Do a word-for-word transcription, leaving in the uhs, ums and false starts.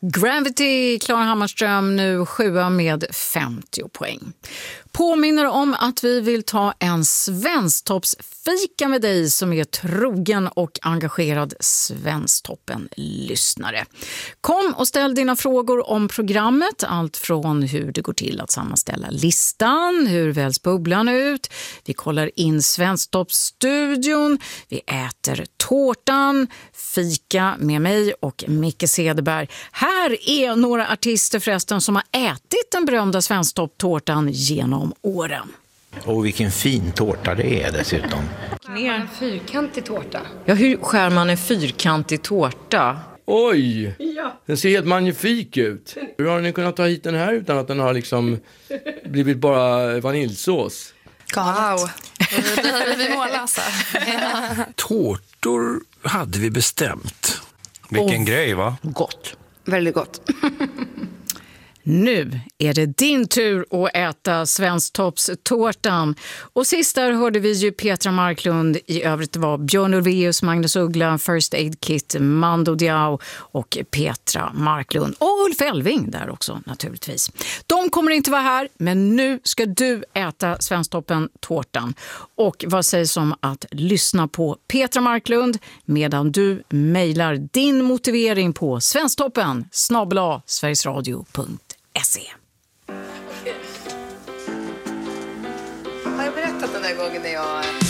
Gravity, Klara Hammarström, nu sjua med femtio poäng. Påminner om att vi vill ta en Svensktoppsfika med dig som är trogen och engagerad Svensktoppen-lyssnare. Kom och ställ dina frågor om programmet, allt från hur det går till att sammanställa listan, hur väljs bubblan ut, vi kollar in Svensktoppsstudion, vi äter tårtan, fika med mig och Micke Cederberg. Här är några artister förresten som har ätit den berömda Svensktopptårtan genom åren. Och vilken fin tårta det är dessutom. Ner. En fyrkantig tårta. Ja, hur skär man en fyrkantig tårta? Oj, Ja. den ser helt magnifik ut. Hur har ni kunnat ta hit den här utan att den har liksom blivit bara vaniljsås? Wow. Vi målas här. Tårtor hade vi bestämt. Vilken Och grej, va? Gott. Väldigt gott. Nu är det din tur att äta Svensktoppstårtan. Och sist där hörde vi ju Petra Marklund. I övrigt var Björn Ulvaeus, Magnus Uggla, First Aid Kit, Mando Diao och Petra Marklund. Och Ulf Elving där också naturligtvis. De kommer inte vara här, men nu ska du äta Svensktoppen-tårtan. Och vad sägs om att lyssna på Petra Marklund medan du mejlar din motivering på svensktoppen snabel-a sverigesradio punkt se. Har jag berättat den där gången när jag